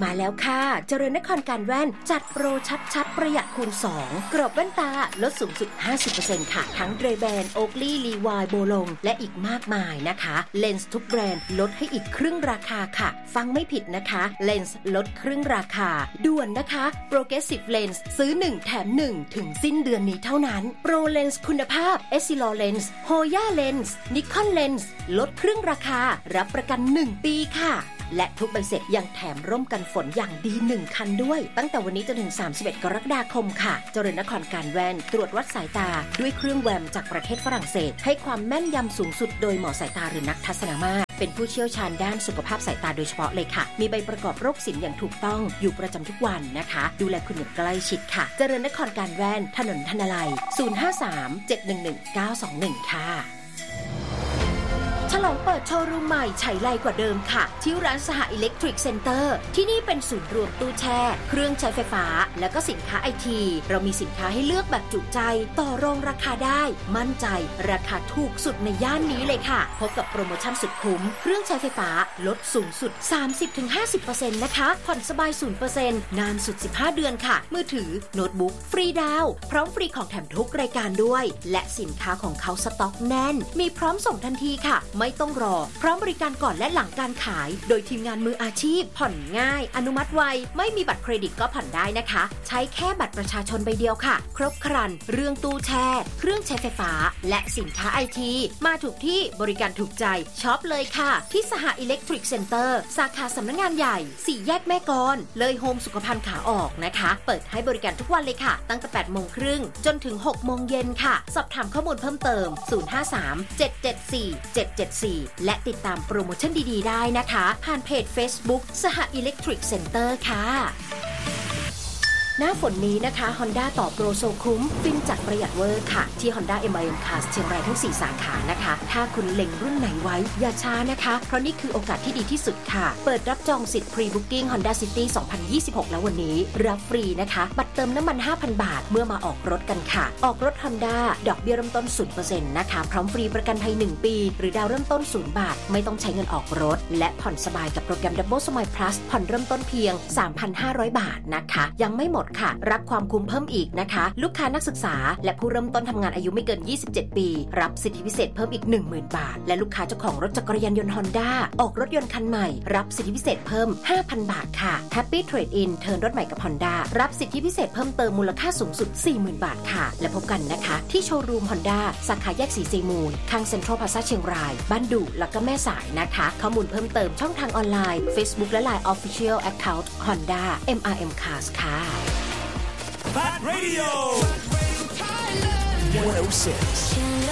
มาแล้วค่ะเจริญนครการแว่นจัดโปรชัดๆประหยัดคูณ2กรอบแว่นตาลดสูงสุด 50% ค่ะทั้งเรแบนโอ๊กลี่ลีวายโบลงและอีกมากมายนะคะเลนส์ทุกแบรนด์ลดให้อีกครึ่งราคาค่ะฟังไม่ผิดนะคะเลนส์ลดครึ่งราคาด่วนนะคะ Progressive Lens ซื้อ1แถม1ถึงสิ้นเดือนนี้เท่านั้นโปรเลนส์คุณภาพ Essilor Lens Hoya Lens Nikon Lens ลดครึ่งราคารับประกัน1ปีค่ะและทุกใบเสร็จยังแถมร่มกันฝนอย่างดี1คันด้วยตั้งแต่วันนี้จนถึง31กรกฎาคมค่ะเจริญนครการแว่นตรวจวัดสายตาด้วยเครื่องแวมจากประเทศฝรั่งเศสให้ความแม่นยำสูงสุดโดยหมอสายตาหรือนักทัศนมาตรเป็นผู้เชี่ยวชาญด้านสุขภาพสายตาโดยเฉพาะเลยค่ะมีใบประกอบโรคศิลป์อย่างถูกต้องอยู่ประจำทุกวันนะคะดูแลคุณอย่างใกล้ชิดค่ะเจริญนครการแว่นถนนธนลัย053-711-921ค่ะฉลองเปิดโชว์รูมใหม่ไฉไลกว่าเดิมค่ะที่ร้านสหอิเล็กทริกเซ็นเตอร์ที่นี่เป็นศูนย์รวมตู้แช่เครื่องใช้ไฟฟ้าและก็สินค้าไอทีเรามีสินค้าให้เลือกแบบจุใจต่อรองราคาได้มั่นใจราคาถูกสุดในย่านนี้เลยค่ะพบกับโปรโมชั่นสุดคุ้มเครื่องใช้ไฟฟ้าลดสูงสุด 30-50% นะคะผ่อนสบาย 0% นานสุด15เดือนค่ะมือถือโน้ตบุ๊กฟรีดาวน์พร้อมฟรีของแถมทุกรายการด้วยและสินค้าของเขาสต็อกแน่นมีพร้อมส่งทันทีค่ะไม่ต้องรอพร้อมบริการก่อนและหลังการขายโดยทีมงานมืออาชีพผ่อนง่ายอนุมัติไวไม่มีบัตรเครดิตก็ผ่อนได้นะคะใช้แค่บัตรประชาชนใบเดียวค่ะครบครันเรื่องตู้แช่เครื่องใช้ไฟฟ้าและสินค้าไอทีมาถูกที่บริการถูกใจช็อปเลยค่ะที่สหอิเล็กทริกเซ็นเตอร์สาขาสำนักงานใหญ่4แยกแม่กลเลยโฮมสุขภัณฑ์ขาออกนะคะเปิดให้บริการทุกวันเลยค่ะตั้งแต่ 8:30 จนถึง 6:00 เย็นค่ะสอบถามข้อมูลเพิ่มเติม053-774-774และติดตามโปรโมชั่นดีๆได้นะคะผ่านเพจ Facebook สหอิเล็กทริกเซ็นเตอร์ค่ะหน้าฝนนี้นะคะ Honda ต่อโปรโซคุ้มฟินจัดประหยัดเวอร์ค่ะที่ Honda MIM Cars เชียงรายทั้ง4สาขานะคะถ้าคุณเล็งรุ่นไหนไว้อย่าช้านะคะเพราะนี่คือโอกาสที่ดีที่สุดค่ะเปิดรับจองสิทธิ์ Pre-Booking Honda City 2026 แล้ววันนี้รับฟรีนะคะบัตรเติมน้ำมัน 5,000 บาทเมื่อมาออกรถกันค่ะออกรถ Honda ดอกเบี้ยเริ่มต้น 0% นะคะพร้อมฟรีประกันภัย1ปีหรือดาวเริ่มต้น0 บาทไม่ต้องใช้เงินออกรถและผ่อนสบายกับโปรแกรม Double Smile Plus ผ่อนเริ่มต้นเพียง 3,500 บาทนะคะยังไม่หมดค่ะรับความคุ้มเพิ่มอีกนะคะลูกค้านักศึกษาและผู้เริ่มต้นทำงานอายุไม่เกิน27ปีรับสิทธิพิเศษเพิ่มอีก 10,000 บาทและลูกค้าเจ้าของรถจักรยานยนต์ Honda ออกรถยนต์คันใหม่รับสิทธิพิเศษเพิ่ม 5,000 บาทค่ะ Happy Trade In เทิร์นรถใหม่กับ Honda รับสิทธิพิเศษเพิ่มเติมมูลค่าสูงสุด 40,000 บาทค่ะและพบกันนะคะที่โชว์รูม Honda สาขาแยกสีเซมูลข้างเซ็นทรัลพลาซ่าเชียงรายบ้านดุแล้วก็แม่สายนะคะข้อมูลเพิ่มเติมช่องทางออนไลน์ Facebook และ Line Official Account Honda MRM Cars ค่ะ Fat Radio 106